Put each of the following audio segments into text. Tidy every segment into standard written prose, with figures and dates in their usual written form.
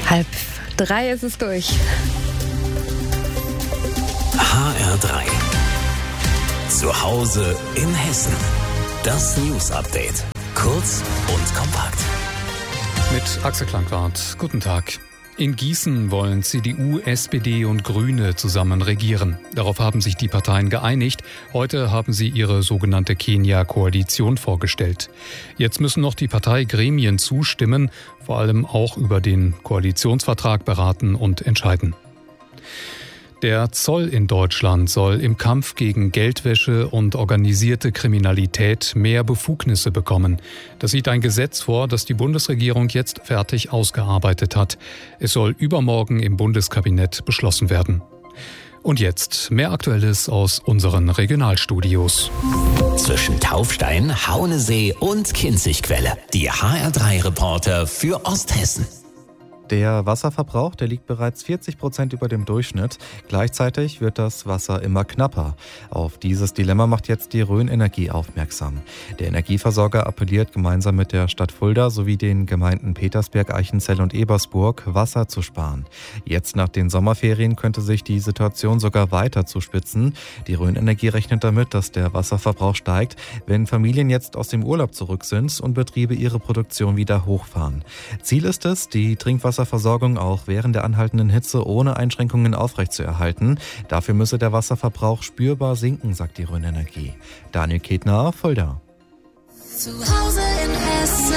2:30 ist es durch. HR3. Zu Hause in Hessen. Das News-Update. Kurz und kompakt. Mit Axel Klankwart. Guten Tag. In Gießen wollen CDU, SPD und Grüne zusammen regieren. Darauf haben sich die Parteien geeinigt. Heute haben sie ihre sogenannte Kenia-Koalition vorgestellt. Jetzt müssen noch die Parteigremien zustimmen, vor allem auch über den Koalitionsvertrag beraten und entscheiden. Der Zoll in Deutschland soll im Kampf gegen Geldwäsche und organisierte Kriminalität mehr Befugnisse bekommen. Das sieht ein Gesetz vor, das die Bundesregierung jetzt fertig ausgearbeitet hat. Es soll übermorgen im Bundeskabinett beschlossen werden. Und jetzt mehr Aktuelles aus unseren Regionalstudios. Zwischen Taufstein, Haunesee und Kinzigquelle. Die HR3-Reporter für Osthessen. Der Wasserverbrauch, der liegt bereits 40% über dem Durchschnitt. Gleichzeitig wird das Wasser immer knapper. Auf dieses Dilemma macht jetzt die Rhön Energie aufmerksam. Der Energieversorger appelliert gemeinsam mit der Stadt Fulda sowie den Gemeinden Petersberg, Eichenzell und Ebersburg, Wasser zu sparen. Jetzt nach den Sommerferien könnte sich die Situation sogar weiter zuspitzen. Die Rhön Energie rechnet damit, dass der Wasserverbrauch steigt, wenn Familien jetzt aus dem Urlaub zurück sind und Betriebe ihre Produktion wieder hochfahren. Ziel ist es, die Trinkwasserversorgung auch während der anhaltenden Hitze ohne Einschränkungen aufrechtzuerhalten. Dafür müsse der Wasserverbrauch spürbar sinken, sagt die Rhön Energie. Daniel Ketner, Fulda. Zu Hause in Hessen.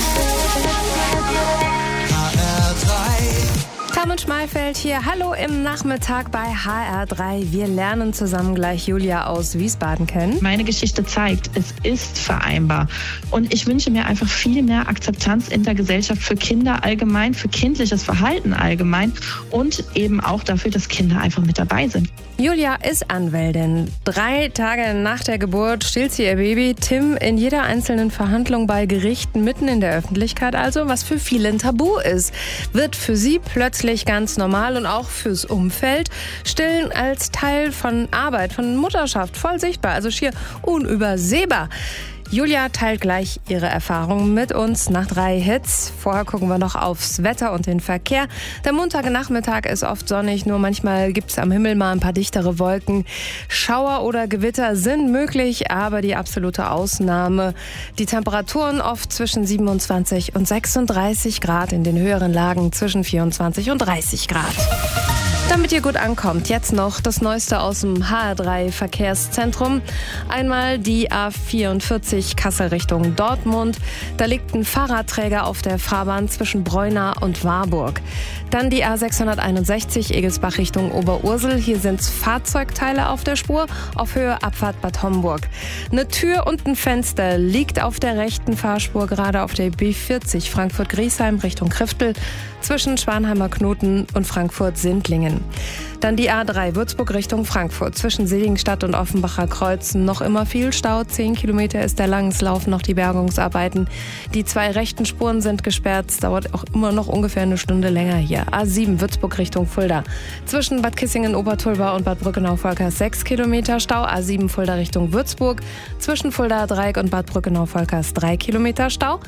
Carmen Schmeifeld hier. Hallo im Nachmittag bei HR3. Wir lernen zusammen gleich Julia aus Wiesbaden kennen. Meine Geschichte zeigt, es ist vereinbar. Und ich wünsche mir einfach viel mehr Akzeptanz in der Gesellschaft für Kinder allgemein, für kindliches Verhalten allgemein und eben auch dafür, dass Kinder einfach mit dabei sind. Julia ist Anwältin. 3 Tage nach der Geburt stillt sie ihr Baby Tim in jeder einzelnen Verhandlung bei Gerichten mitten in der Öffentlichkeit, also was für viele ein Tabu ist, wird für sie plötzlich ganz normal und auch fürs Umfeld. Stillen als Teil von Arbeit, von Mutterschaft, voll sichtbar, also schier unübersehbar. Julia teilt gleich ihre Erfahrungen mit uns nach 3 Hits. Vorher gucken wir noch aufs Wetter und den Verkehr. Der Montagnachmittag ist oft sonnig, nur manchmal gibt es am Himmel mal ein paar dichtere Wolken. Schauer oder Gewitter sind möglich, aber die absolute Ausnahme. Die Temperaturen oft zwischen 27 und 36 Grad, in den höheren Lagen zwischen 24 und 30 Grad. Damit ihr gut ankommt, jetzt noch das Neueste aus dem HR3-Verkehrszentrum. Einmal die A44 Kassel Richtung Dortmund. Da liegt ein Fahrradträger auf der Fahrbahn zwischen Breuna und Warburg. Dann die A661 Egelsbach Richtung Oberursel. Hier sind Fahrzeugteile auf der Spur, auf Höhe Abfahrt Bad Homburg. Eine Tür und ein Fenster liegt auf der rechten Fahrspur, gerade auf der B40 Frankfurt-Griesheim Richtung Kriftel zwischen Schwanheimer Knoten und Frankfurt-Sindlingen. Dann die A3 Würzburg Richtung Frankfurt zwischen Seligenstadt und Offenbacher Kreuz. Noch immer viel Stau, 10 Kilometer ist der lang, es laufen noch die Bergungsarbeiten. Die 2 rechten Spuren sind gesperrt, es dauert auch immer noch ungefähr eine Stunde länger hier. A7 Würzburg Richtung Fulda. Zwischen Bad Kissingen-Obertulba und Bad Brückenau-Volkers 6 Kilometer Stau. A7 Fulda Richtung Würzburg. Zwischen Fulda-Dreieck und Bad Brückenau-Volkers 3 Kilometer Stau.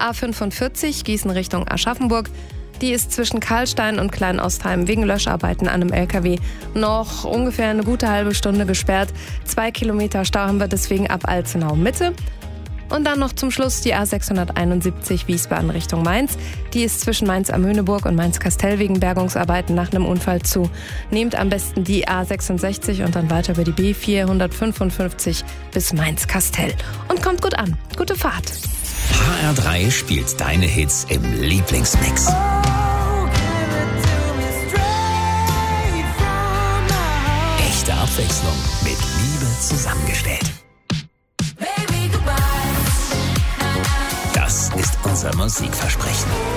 A45 Gießen Richtung Aschaffenburg. Die ist zwischen Karlstein und Kleinostheim wegen Löscharbeiten an einem LKW noch ungefähr eine gute halbe Stunde gesperrt. 2 Kilometer Stau haben wir deswegen ab Alzenau Mitte. Und dann noch zum Schluss die A671 Wiesbaden Richtung Mainz. Die ist zwischen Mainz am Höhneburg und Mainz-Kastell wegen Bergungsarbeiten nach einem Unfall zu. Nehmt am besten die A66 und dann weiter über die B455 bis Mainz-Kastell. Und kommt gut an. Gute Fahrt. HR3 spielt deine Hits im Lieblingsmix. Echte Abwechslung mit Liebe zusammengestellt. Das ist unser Musikversprechen.